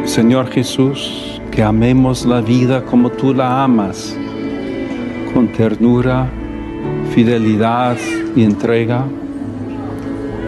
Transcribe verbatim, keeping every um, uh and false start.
Señor Jesús, que amemos la vida como tú la amas, con ternura, fidelidad y entrega.